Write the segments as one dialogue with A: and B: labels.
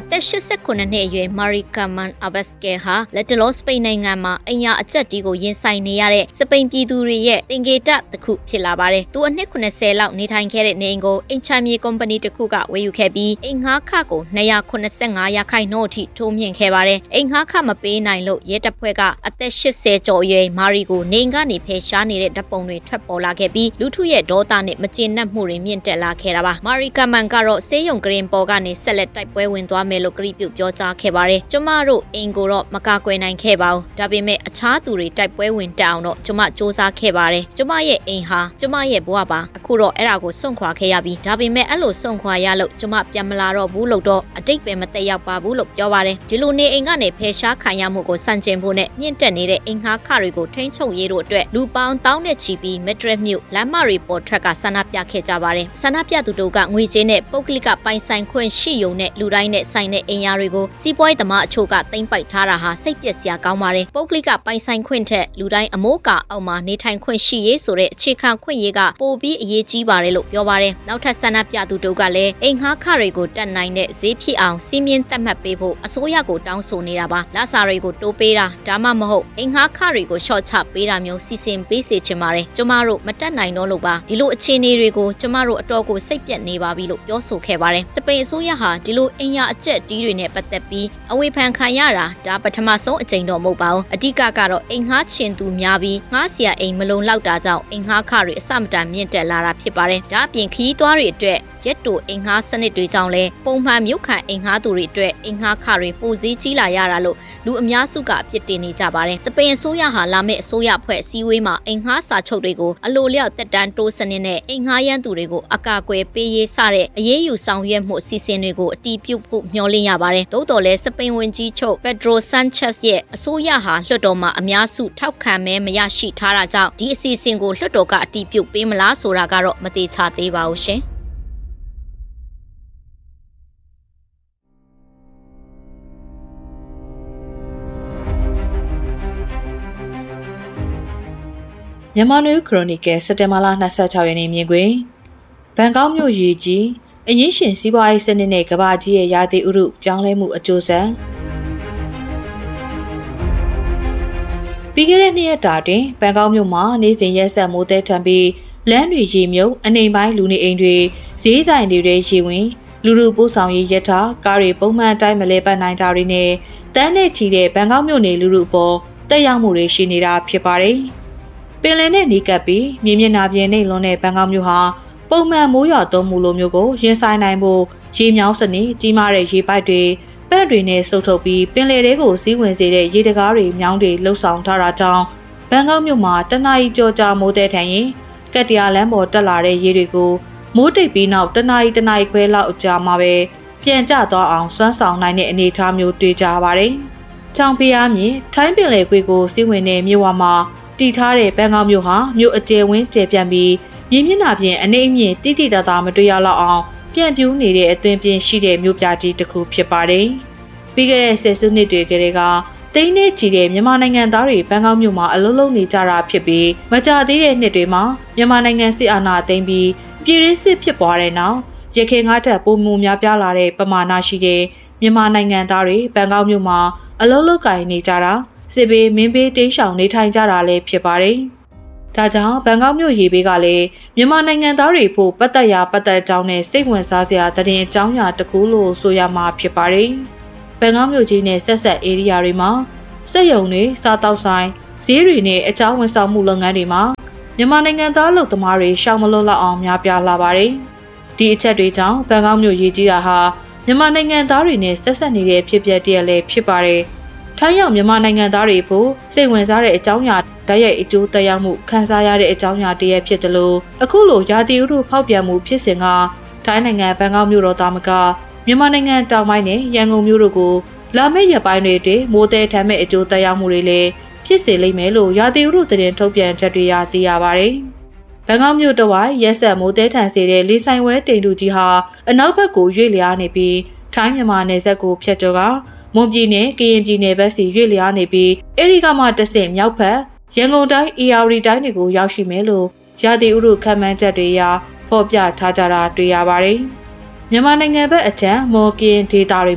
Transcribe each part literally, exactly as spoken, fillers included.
A: သက်၈၉နှစ်အရွယ်မာရီကာမန်အဘတ်စကဲဟာလက်တလောစပိန်နိုင်ငံမှာအင်ယာအကျက်တီးကိုရင်ဆိုင်နေရတဲ့စပိန်ပြည်သူတွေရဲ့တင်ကေတတစ်ခုဖြစ်လာပါတယ်။သူအနှစ်၇၀လောက်နေထိုင်ခဲ့တဲ့နေအိမ်ကိုအိမ်ချမြေကုမ္ပဏီတစ်ခုကဝယ်ယူခဲ့ပြီးအိမ်ငှားခကို၂၇၅ရာခိုင်နှုန်းအထိထိုးမြင့်ခဲ့ပါတယ်။အိမ်ငှားခမပေးနိုင်လို့ရဲတပ်ဖွဲ့ကအသက်၈၀ကျော်အရွယ်မာရီကိုနေအိမ်ကနေဖယ်ရှားနေတဲ့ဓာတ်ပုံတွေထွက်ပေါ်လာခဲ့ပြီးလူထုရဲ့ဒေါသနဲ့မကျေနပ်မှုတွေမြင့်တက်လာခဲ့တာပါ။မာရီကာမန်ကတော့ဆေးရုံကရင်ပေါ်ကနေဆက်လက်တိုက်ပွဲဝင်သွားမယ်လို့ကတိပြုပြောကြားခဲ့ပါတယ်။ကျမတို့အိမ်ကိုတော့မကာကွယ်နိုင်ခဲ့ပါဘူး။ဒါပေမဲ့အခြားသူတွေတိုက်ပွဲဝင်တက်အောင်တော့ကျမစူးစမ်းခဲ့ပါတယ်။ကျမရဲ့အိမ်ဟာကျမရဲ့ဘဝပါ။အခုတော့အဲ့ဒါကိုစွန့်ခွာခဲ့ရပြီ။ဒါပေမဲ့အဲ့လိုစွန့်ခွာရလို့ကျမပြန်မလာတော့ဘူးလို့တော့အတိတ်ပဲမသက်ရောက်ပါဘူးလို့ပြောပါတယ်။ဒီလိုနေအိမ်ကနေဖယ်ရှားခံရမှုကိုစန့်ကျင်ဖို့နဲ့မြင့်တက်နေတဲ့အိမ်ငှားခတွေကိုထိန်းချုပ်ရေးတို့အတွက်လူပေါင်းတောင်းနဲ့ချီပြီးမက်ဒရစ်မြို့လမ်းမတွေပေါ်ထွက်ကဆန္ဒပြခဲ့ကြပါတယ်။ဆန္ဒပြသူတို့ကငွေကြေးနဲ့ပုဂ္ဂလိကပိုင်ဆိုင်ခွင့်ရှိရုံနဲ့လူတိုင်းနဲ့ဆိုင်တဲ့အိမ်ယာတွေကိုစီးပွားရေးသမားအချို့ကသိမ်းပိုက်ထားတာဟာစိတ်ပျက်စရာကောင်းပါတယ်။ပုဂ္ဂလိကပိုင်ဆိုင်ခွင့်ထက်လူတိုင်းအမိုးကာအောက်မှာနေထိုင်ခွင့်ရှိရေးဆိုတဲ့အခြေခံခွင့်ရေးကပိုပြီးအရေးကြီးပါတယ်လို့ပြောပါတယ်။နောက်ထပ်ဆန္ဒပြသူတို့ကလည်းအိမ်ငှားခတွေကိုတက်နိုင်တဲ့ဈေးဖြစ်အောင်စီးမြင်သတ်မှတ်ပေးဖို့အစိုးရကိုတောင်းဆိုနေတာပါ။လစာတွေကိုတိုးပေးတာဒါမှမဟုတ်အိမ်ငှားခတွေကိုရှော့ချပေးတာမျိုးစီစဉ်ပေးစေချင်ပါတယ်။ကျမတို့မတက်နိုင်တော့လို့ပါဒီလိုအခြေအနေတွေကိုကျမတို့အတော်ကိုစိတ်ပြက်နေပါပြီလို့ပြောဆိုခဲ့ပါတယ်။စပိန်အစိုးရဟာဒီလိုအိမ်ယာအကျက်တီးတွေနဲ့ပတ်သက်ပြီးအဝေဖန်ခံရတာဒါပထမဆုံးအကြိမ်တော့မဟုတ်ပါဘူး။အဓိကကတော့အိမ်ငှားချင်သူများပြီးငှားစရာအိမ်မလုံလောက်တာကြောင့်အိမ်ငှားခတွေအစမတန်မြင့်တက်လာတာဖြစ်ပါတယ်။ဒါအပြင်ခရီးသွားတွေအတွက်ရက်တိုအိမ်ငှားစနစ်တွေကြောင့်လည်းပုံမှန်မြို့ခံအိမ်ငှားသူတွေအတွက်အိမ်ငှားခတွေပိုစည်းကြီးလာရတာလို့လူအများစုကအပြစ်တင်နေကြပါတယ်။စပိန်အစိုးရဟာလာမယ့်အစိုးရအဖွဲ့အစည်းအဝေးမှာအိမ်ငှားစာချုပ်တွေကိုအလိုလျောက်တက်တန်းတိုးစနစ်နဲ့အိမ်ငှားရမ်းသူတွေကိုအကာအကွယ်ပေးရေးစတဲ့အရေးယူဆောင်ရွက်မှုအစီအစဉ်တွေကိုအတည်ပြုဖို့မျှော်လင့်ရပါတယ်။သို့တော်လည်းစပိန်ဝန်ကြီးချုပ်ပက်ဒရိုဆန်ချက်စ်ရဲ့အစိုးရဟာလွှတ်တော်မှာအများစုထောက်ခံမဲမရရှိထားတာကြောင့်ဒီအစီအစဉ်ကိုလွှတ်တော်ကအတည်ပြုပေးမလားဆိုတာကတော့မသေချာသေးပါဘူးရှင်။
B: မြန်မာနွေခရိုနီကယ်စက်တင်ဘာလ၂၆ရက်နေ့မြင်ကွင်းဘန်ကောက်မြို့ရေကြီးအရင်းရှင်စီးပွားရေးစနစ်နဲ့ကမ္ဘာကြီးရဲ့ရာသီဥတုပြောင်းလဲမှုအကျိုးဆက်ပြီးခဲ့တဲ့နှစ်ရက်တာတွင်ဘန်ကောက်မြို့မှာနေ့စဉ်ရက်ဆက်မိုးသည်ထန်ပြီးလမ်းတွေရေမြုပ်အနေပိုင်းလူနေအိမ်တွေဈေးဆိုင်တွေရဲ့ရေဝင်လူလူပို့ဆောင်ရေးရထားကားတွေပုံမှန်အတိုင်းမလဲပတ်နိုင်တာတွေနဲ့တန်းနဲ့ချီတဲ့ဘန်ကောက်မြို့နေလူလူအပေါ်တက်ရောက်မှုတွေရှိနေတာဖြစ်ပါတယ်။ပင်လယ်နဲ့နီးကပ်ပြီးမြေမျက်နှာပြင်နဲ့လွန်တဲ့ဘန်ကောက်မြို့ဟာပုံမှန်မိုးရွာသွန်းမှုလိုမျိုးကိုရင်ဆိုင်နိုင်ဖို့ရေမြောင်းစနစ်ကြီးမားတဲ့ရေပိုက်တွေပတ်တွေနဲ့စုပ်ထုတ်ပြီးပင်လယ်ထဲကိုစီးဝင်စေတဲ့ရေတကားတွေမြောင်းတွေလှုပ်ဆောင်ထားတာကြောင့်ဘန်ကောက်မြို့မှာတနအီကြောကြာမိုးတဲ့ထန်ရင်ကက်တရာလမ်းပေါ်တက်လာတဲ့ရေတွေကိုမိုးတိတ်ပြီးနောက်တနအီတနအီခွဲလောက်အကြာမှာပဲပြန်ကျသွားအောင်စွမ်းဆောင်နိုင်တဲ့အနေအထားမျိုးတွေ့ကြပါတယ်။ချောင်ဖျားမြင်ထိုင်းပင်လယ်ကွေ့ကိုစီးဝင်တဲ့မြို့ဝမှာတည်ထားတဲ့ဘန်ကောက်မြို့ဟာမြို့အကျယ်ဝန်းကျယ်ပြန့်ပြီးမြေမျက်နှာပြင်အနေအမြင့်တိတိတသားမတွေ့ရလောက်အောင်ပြန့်ပြူးနေတဲ့အသွင်ပြင်ရှိတဲ့မြို့ပြကြီးတစ်ခုဖြစ်ပါတယ်။ပြီးခဲ့တဲ့ဆယ်စုနှစ်တွေကတည်းကတိန်းနဲ့ချီတဲ့မြန်မာနိုင်ငံသားတွေဘန်ကောက်မြို့မှာအလုံးလုံးနေကြတာဖြစ်ပြီးမကြာသေးတဲ့နှစ်တွေမှာမြန်မာနိုင်ငံစစ်အာဏာသိမ်းပြီးပြည်တွင်းစစ်ဖြစ်ပွားတဲ့နောက်ရခိုင်ငါးတပ်ပုံမှုများပြားလာတဲ့ပမာဏရှိတဲ့မြန်မာနိုင်ငံသားတွေဘန်ကောက်မြို့မှာအလုံးလုံးကိုင်နေကြတာစစ်ဘေးမင်းဘေးတိမ်းရှောင်နေထိုင်ကြတာလည်းဖြစ်ပါတယ်။ဒါကြောင့်ဘန်ကောက်မြို့ရေဘေးကလည်းမြန်မာနိုင်ငံသားတွေဖို့ပတ်သက်ရာပတ်သက်ကြောင်းနဲ့စိတ်ဝင်စားစရာသတင်းအကြောင်းအရာတစ်ခုလို့ဆိုရမှာဖြစ်ပါတယ်။ဘန်ကောက်မြို့ကြီးနဲ့ဆက်ဆက်ဧရိယာတွေမှာစက်ရုံတွေစားတောက်ဆိုင်ဈေးတွေနဲ့အကြောင်းဝန်ဆောင်မှုလုပ်ငန်းတွေမှာမြန်မာနိုင်ငံသားလုပ်သမားတွေရှောင်မလွတ်လောက်အောင်များပြားလာပါတယ်။ဒီအချက်တွေကြောင့်ဘန်ကောက်မြို့ရေကြီးတာဟာမြန်မာနိုင်ငံသားတွေနဲ့ဆက်ဆက်နေတဲ့ဖြစ်ပျက်တရလည်းဖြစ်ပါတယ်။ထိုင်းရောက်မြန်မာနိုင်ငံသားတွေဖို့စိတ်ဝင်စားတဲ့အကြောင်းအရာဓာတ်ရိုက်အကျိုးသက်ရောက်မှုခံစားရတဲ့အကြောင်းအရာတရဖြစ်တယ်လို့အခုလိုရာသီဥတုဖောက်ပြန်မှုဖြစ်စဉ်ကထိုင်းနိုင်ငံဘန်ကောက်မြို့တော်တာမကမြန်မာနိုင်ငံတောင်ပိုင်းနဲ့ရန်ကုန်မြို့တို့ကိုလာမယ့်ရက်ပိုင်းတွေအတွင်းမိုးသည်ထမ်းမဲ့အကျိုးသက်ရောက်မှုတွေလည်းဖြစ်စေလိမ့်မယ်လို့ရာသီဥတုသတင်းထုတ်ပြန်ချက်တွေရသိရပါတယ်။ဘန်ကောက်မြို့တဝိုက်ရက်ဆက်မိုးသည်ထန်စေတဲ့လေဆိုင်ဝဲတိမ်တူကြီးဟာအနောက်ဘက်ကိုရွေ့လျားနေပြီးထိုင်းမြန်မာနယ်စပ်ကိုဖြတ်ကျော်ကမွန်ပြည်နယ်ကရင်ပြည်နယ်ဘက်စီရွေ့လျားနေပြီးအဲဒီကမှတဆင့်မြောက်ဘက်ရန်ကုန်တိုင်းအေရဝတီတိုင်းတွေကိုရောက်ရှိမယ်လို့ရာသီဥတုခန့်မှန်းချက်တွေအရဖော်ပြထားကြတာတွေ့ရပါတယ်။မြန်မာနိုင်ငံဘက်အချမ်းမော်ကင်ဒေတာတွေမှာ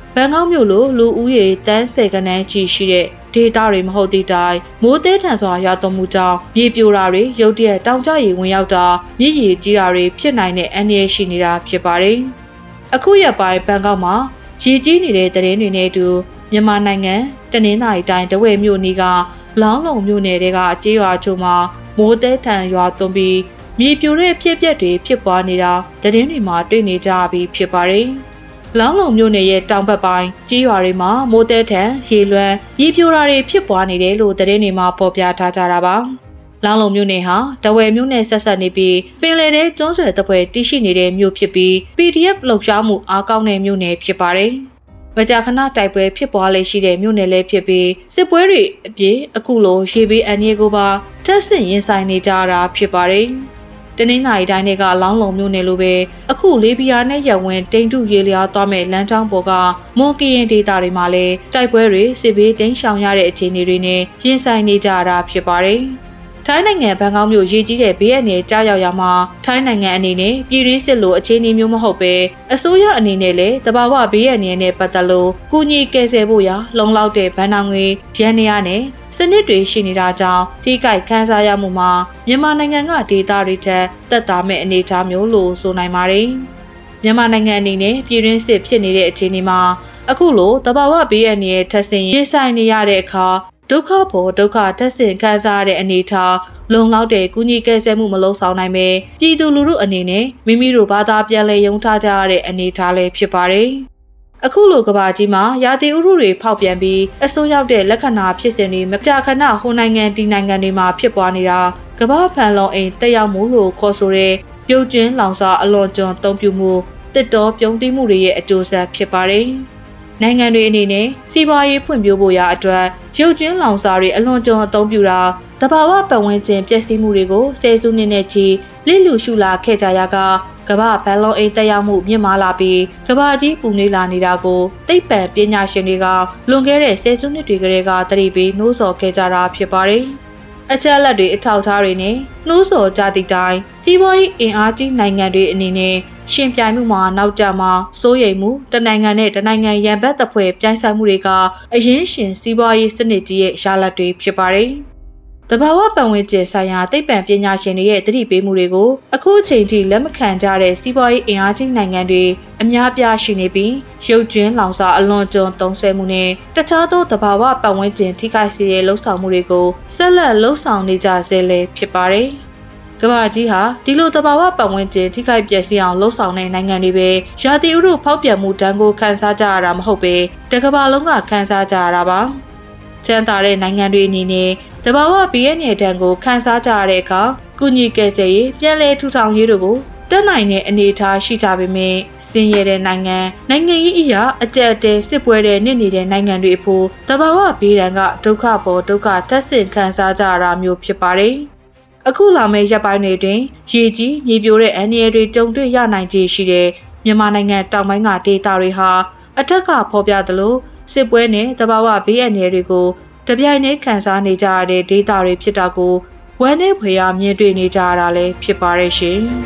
B: ဘန်ကောက်မြို့လိုလူဦးရေတန်းဆယ်ကနန်းကြီးရှိတဲ့ဒေသတွေမဟုတ်သည့်တိုင်မိုးသည်ထန်စွာရွာသွန်းမှုကြောင့်မြေပြိုတာတွေရုတ်တရက်တောင်ကျရေဝင်ရောက်တာမြစ်ရေကြီးတာတွေဖြစ်နိုင်တဲ့အန္တရာယ်ရှိနေတာဖြစ်ပါတယ်။အခုရက်ပိုင်းဘန်ကောက်မှာရေကြီးနေတဲ့သတင်းတွေနဲ့အတူမြန်မာနိုင်ငံတနင်္သာရီတိုင်းတဝဲမြို့နီးကလောင်းလုံမြို့နယ်တွေကကြေးရွာချို့မှာမိုးသည်ထန်ရွာသွန်းပြီးမြေပြိုတဲ့ဖြစ်ပျက်တွေဖြစ်ပွားနေတာသတင်းတွေမှာတွေ့နေကြပြီးဖြစ်ပါတယ်။လောင်းလုံမြို့နယ်ရဲ့တောင်ဘက်ပိုင်းကြီးရွာတွေမှာမိုးသည်ထန်ရေလွှမ်းမြေပြိုတာတွေဖြစ်ပွားနေတယ်လို့သတင်းတွေမှာဖော်ပြထားကြတာပါ။လောင်းလုံမြို့နယ်ဟာတဝယ်မြို့နယ်ဆက်ဆက်နေပြီးပင်လယ်ထဲကျွန်းဆွယ်တပ်ဖွဲ့တည်ရှိနေတဲ့မြို့ဖြစ်ပြီး ပီ ဒီ အက်ဖ် လှုပ်ရှားမှုအားကောင်းတဲ့မြို့နယ်ဖြစ်ပါတယ်။မကြာခဏတိုက်ပွဲဖြစ်ပွားလေရှိတဲ့မြို့နယ်လည်းဖြစ်ပြီးစစ်ပွဲတွေအပြင်အခုလိုရေဘေးအန္တရာယ်ကိုပါထပ်ဆင့်ရင်ဆိုင်နေကြတာဖြစ်ပါတယ်။တနင်္သာရီတိုင်းကလောင်းလုံမြို့နယ်လိုပဲအခုလေပြာနဲ့ရဝင်းတိန်တုရေလျားသွားမဲ့လမ်းကြောင်းပေါ်ကမွန်ကရင်ဒေသတွေမှာလည်းတိုက်ပွဲတွေစစ်ဘေးတိမ်းရှောင်ရတဲ့အခြေအနေတွေနဲ့ရင်ဆိုင်နေကြတာဖြစ်ပါတယ်။ထိုင်းနိုင်ငံဘန်ကောက်မြို့ရေကြီးတဲ့ဘေးအန္တရာယ်ကြားရောက်ရာမှာထိုင်းနိုင်ငံအနေနဲ့ပြည်တွင်းစစ်လိုအခြေအနေမျိုးမဟုတ်ပဲအစိုးရအနေနဲ့လည်းတဘာဝဘေးအန္တရာယ်နဲ့ပတ်သက်လို့ကူညီကယ်ဆယ်ဖို့ရာလုံလောက်တဲ့ဗန်နောင်ငွေရန်နေရနဲ့စနစ်တွေရှိနေတာကြောင့်ထိခိုက်ခံစားရမှုမှာမြန်မာနိုင်ငံကဒေသတွေထက်သက်သာမဲ့အနေအထားမျိုးလို့ဆိုနိုင်ပါတယ်။မြန်မာနိုင်ငံအနေနဲ့ပြည်တွင်းစစ်ဖြစ်နေတဲ့အခြေအနေမှာအခုလိုတဘာဝဘေးအန္တရာယ်ထပ်ဆင့်ရင်ဆိုင်နေရတဲ့အခါဒုက္ခပေါ်ဒုက္ခတက်ဆင်ခံစားရတဲ့အနေထားလုံလောက်တဲ့ကုညီကယ်ဆယ်မှုမလုံးဆောင်နိုင်ပဲပြည်သူလူထုအနေနဲ့မိမိတို့ဘာသာပြန်လည်ယုံထားကြရတဲ့အနေထားလည်းဖြစ်ပါတယ်။အခုလိုကဘာကြီးမှာရာသီဥတုတွေဖောက်ပြန်ပြီးအဆိုးရောက်တဲ့လက္ခဏာဖြစ်စဉ်တွေမကြာခဏဟိုနိုင်ငံဒီနိုင်ငံတွေမှာဖြစ်ပွားနေတာကဘာဖန်လုံအိမ်တက်ရောက်မှုလို့ခေါ်ဆိုတဲ့ပြုတ်ကျင်းလောင်စာအလွန်ကျွံတုံ့ပြုမှုတစ်တော်ပြုံးတိမှုတွေရဲ့အကျိုးဆက်ဖြစ်ပါတယ်။နိုင်ငံတွေအနေနဲ့စီးပွားရေးဖွံ့ဖြိုးဖို့ရာအတွက်ရုပ်ကျွင်းလောင်စာတွေအလွန်ကျွံအသုံးပြုတာတဘာဝပတ်ဝန်းကျင်ပျက်စီးမှုတွေကိုဆယ်စုနှစ်နဲ့ချီလစ်လူရှုလာခဲ့ကြရကကမ္ဘာဘန်လုံးအိမ်တက်ရောက်မှုမြင့်မားလာပြီးကမ္ဘာကြီးပူနွေးလာနေတာကိုသိပ္ပံပညာရှင်တွေကလွန်ခဲ့တဲ့ဆယ်စုနှစ်တွေကတည်းကသတိပေးနှိုးဆော်ခဲ့ကြတာဖြစ်ပါတယ်။အချက်အလက်တွေအထောက်အထားတွေနဲ့နှိုးဆော်ကြသည့်တိုင်စီးပွားရေးအင်အားကြီးနိုင်ငံတွေအနေနဲ့ရှင်ပြိုင်မှုမှာနောက်ကျမှာစိုးရိမ်မှုတနိုင်ငံနဲ့တနိုင်ငံရန်ဘက်တပ်ဖွဲ့ပြိုင်ဆိုင်မှုတွေကအရင်ရှင်စီးပွားရေးစနစ်ကြီးရဲ့ရလဒ်တွေဖြစ်ပါတယ်။တဘာဝပတ်ဝန်းကျင်ဆိုင်ရာသိပ္ပံပညာရှင်တွေရဲ့သတိပေးမှုတွေကိုအခုအချိန်ထိလက်မခံကြတဲ့စီးပွားရေးအင်အားကြီးနိုင်ငံတွေအများပြားရှိနေပြီးရုပ်ကျွင်းလောင်စာအလွန်ကျွံသုံးဆွဲမှုနဲ့တခြားသောတဘာဝပတ်ဝန်းကျင်ထိခိုက်စေတဲ့လှုပ်ဆောင်မှုတွေကိုဆက်လက်လှုပ်ဆောင်နေကြဆဲလည်းဖြစ်ပါတယ်။ကမ္ဘာကြီးဟာဒီလိုတဘာဝပတ်ဝန်းကျင်ထိခိုက်ပျက်စီးအောင်လှုပ်ဆောင်တဲ့နိုင်ငံတွေပဲရာသီဥတုဖောက်ပြန်မှုတန်းကိုခန်းစားကြရတာမဟုတ်ပဲတကမ္ဘာလုံးကခန်းစားကြရတာပါ။ချမ်းသာတဲ့နိုင်ငံတွေအနေနဲ့တဘာဝဘေးအန္တရာယ်တန်းကိုခန်းစားကြရတဲ့အခါကုညီကယ်ဆယ်ရေးပြန်လည်ထူထောင်ရေးတို့ကိုတက်နိုင်တဲ့အနေအထားရှိကြပေမဲ့စင်ရတဲ့နိုင်ငံနိုင်ငံရေးအရာအကြက်တဲစစ်ပွဲတဲ့နေနေတဲ့နိုင်ငံတွေအဖို့တဘာဝဘေးဒဏ်ကဒုက္ခပေါ်ဒုက္ခတက်ဆင့်ခံစားကြရတာမျိုးဖြစ်ပါတယ်။အခုလာမယ့်ရက်ပိုင်းတွေတွင်ရေကြီးမြေပြိုတဲ့အန္တရာယ်တွေကြုံတွေ့ရနိုင်ခြေရှိတဲ့မြန်မာနိုင်ငံတောင်ပိုင်းကဒေသတွေဟာအထက်ကဖော်ပြသလိုစစ်ပွဲနဲ့တဘာဝဘေးအန္တရာယ်တွေကိုတပြိုင်တည်းခံစားနေကြရတဲ့ဒေသတွေဖြစ်တာကိုဝမ်းနဲ့ဖွယ်ရမြင်တွေ့နေကြရတာလည်းဖြစ်ပါရဲ့ရှင်။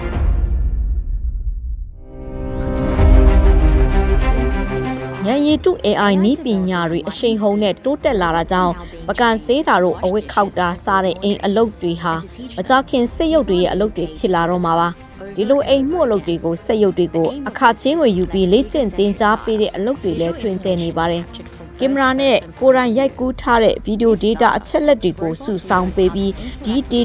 A: ဉာဏ်ရည်တု အေးအိုင် နည်းပညာတွေအရှိန်ဟုန်နဲ့တိုးတက်လာတာကြောင့်ပကံဆေးတာတို့အဝတ်ခောက်တာစားတဲ့အိမ်အလုပ်တွေဟာမကြခင်စစ်ရုပ်တွေရဲ့အလုပ်တွေဖြစ်လာတော့မှာပါဒီလိုအိမ်မှုအလုပ်တွေကိုစစ်ရုပ်တွေကိုအခါချင်းဝင်ယူပြီးလေ့ကျင့်သင်ကြားပေးတဲ့အလုပ်တွေလည်းထွင်ကျနေပါတယ်ကင်မရာနဲ့ကိုယ်တိုင်ရိုက်ကူးထားတဲ့ဗီဒီယိုဒေတာအချက်လက်တွေကိုစုဆောင်းပေးပြီးဒီဒေ